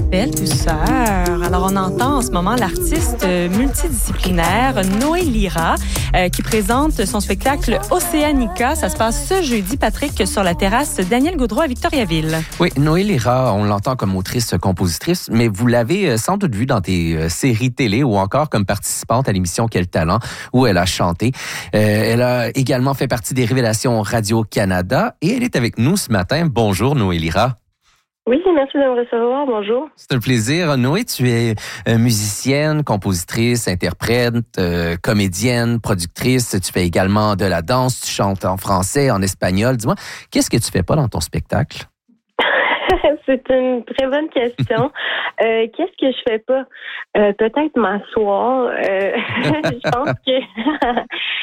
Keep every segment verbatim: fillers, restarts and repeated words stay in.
Belle douceur. Alors, on entend en ce moment l'artiste multidisciplinaire Noé Lira euh, qui présente son spectacle Océanica. Ça se passe ce jeudi, Patrick, sur la terrasse Daniel Gaudreau à Victoriaville. Oui, Noé Lira, on l'entend comme autrice-compositrice, mais vous l'avez sans doute vu dans des euh, séries télé ou encore comme participante à l'émission Quel talent, où elle a chanté. Euh, elle a également fait partie des révélations Radio-Canada et elle est avec nous ce matin. Bonjour, Noé Lira. Oui, merci de me recevoir. Bonjour. C'est un plaisir. Noé, tu es euh, musicienne, compositrice, interprète, euh, comédienne, productrice. Tu fais également de la danse. Tu chantes en français, en espagnol. Dis-moi, qu'est-ce que tu fais pas dans ton spectacle? C'est une très bonne question. Euh, qu'est-ce que je fais pas? Euh, peut-être m'asseoir. Euh, je pense que...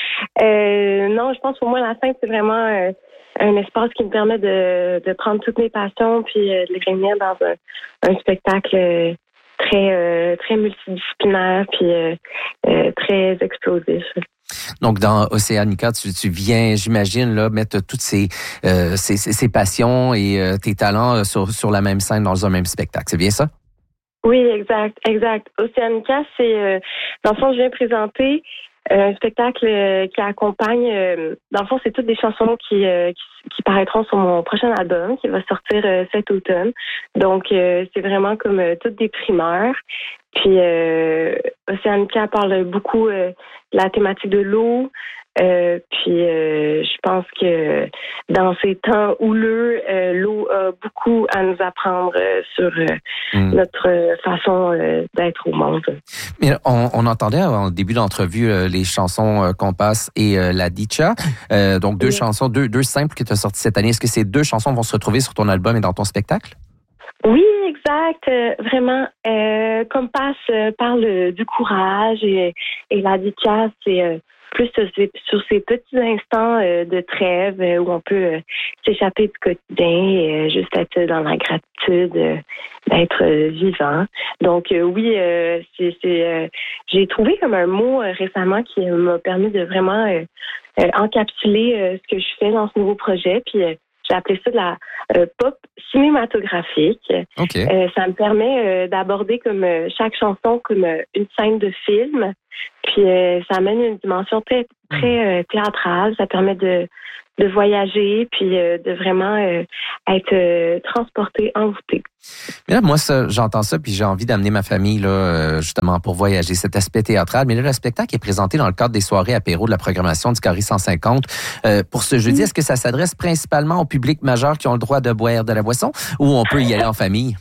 euh, non, je pense pour moi, la scène, c'est vraiment... Euh, un espace qui me permet de, de prendre toutes mes passions puis euh, de les réunir dans un, un spectacle euh, très euh, très multidisciplinaire puis euh, euh, très explosif. Donc, dans Océanica, tu, tu viens, j'imagine, là, mettre toutes ces, euh, ces, ces, ces passions et euh, tes talents sur, sur la même scène dans un même spectacle. C'est bien ça? Oui, exact, exact. Océanica, c'est, euh, dans le fond, je viens présenter un spectacle euh, qui accompagne, euh, dans le fond, c'est toutes des chansons qui, euh, qui, qui paraîtront sur mon prochain album qui va sortir euh, cet automne. Donc, euh, c'est vraiment comme euh, toutes des primeurs. Puis, euh, Océanica parle beaucoup euh, de la thématique de l'eau. Euh, puis, euh, je pense que dans ces temps houleux, euh, l'eau a beaucoup à nous apprendre euh, sur euh, mm. notre façon euh, d'être au monde. Mais on, on entendait en début d'entrevue euh, les chansons euh, Compass et euh, La Dicha, euh, donc deux oui. chansons, deux, deux simples que tu as sorties cette année. Est-ce que ces deux chansons vont se retrouver sur ton album et dans ton spectacle? Oui, exact. Euh, vraiment, euh, Compass euh, parle du courage et, et La Dicha, c'est euh, plus sur ces, sur ces petits instants euh, de trêve euh, où on peut euh, s'échapper du quotidien et euh, juste être dans la gratitude euh, d'être euh, vivant. Donc euh, oui, euh, c'est, c'est euh, j'ai trouvé comme un mot euh, récemment qui euh, m'a permis de vraiment euh, euh, encapsuler euh, ce que je fais dans ce nouveau projet. Puis euh, j'ai appelé ça de la euh, pop cinématographique. Okay. Euh, ça me permet euh, d'aborder comme euh, chaque chanson comme euh, une scène de film. Puis euh, ça amène une dimension très, très euh, théâtrale. Ça permet de, de voyager puis euh, de vraiment euh, être euh, transporté, envoûté. Mais là, moi, ça, j'entends ça, puis j'ai envie d'amener ma famille là, euh, justement pour voyager, cet aspect théâtral. Mais là, le spectacle est présenté dans le cadre des soirées apéro de la programmation du Carré cent cinquante. Euh, pour ce jeudi, mmh. est-ce que ça s'adresse principalement au public majeur qui ont le droit de boire de la boisson ou on peut y aller en famille?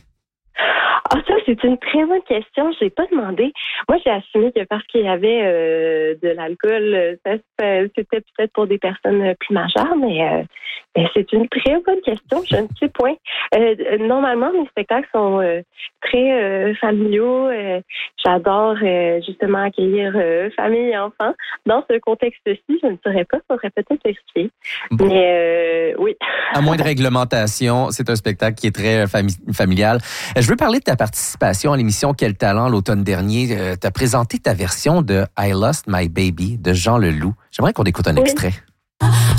Ah, ça, c'est une très bonne question. Je n'ai pas demandé. Moi, j'ai assumé que parce qu'il y avait euh, de l'alcool, ça, c'était peut-être pour des personnes plus majeures, mais, euh, mais c'est une très bonne question. Je ne sais point. Euh, normalement, mes spectacles sont euh, très euh, familiaux. Euh, j'adore euh, justement accueillir euh, famille et enfants. Dans ce contexte-ci, je ne saurais pas. Il faudrait peut-être l'expliquer. Bon. Mais euh, oui. À moins de réglementation, c'est un spectacle qui est très fami- familial. Je veux parler de ta participation à l'émission Quel talent l'automne dernier. Euh, tu as présenté ta version de I Lost My Baby de Jean Leloup. J'aimerais qu'on écoute un oui. extrait.